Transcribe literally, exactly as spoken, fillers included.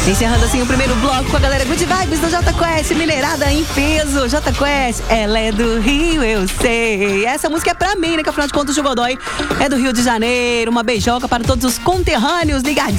Encerrando assim o primeiro bloco com a galera Good Vibes do Jota Quest, Mineirada em peso. Jota Quest, ela é do Rio, eu sei. Essa música é pra mim, né? Que afinal de contas o Godoy é do Rio de Janeiro. Uma beijoca para todos os conterrâneos ligadinhos